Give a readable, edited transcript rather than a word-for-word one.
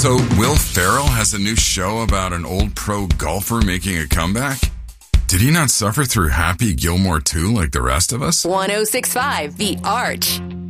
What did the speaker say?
So, Will Ferrell has a new show about an old pro golfer making a comeback? Did he not suffer through Happy Gilmore 2 like the rest of us? 106.5 The Arch.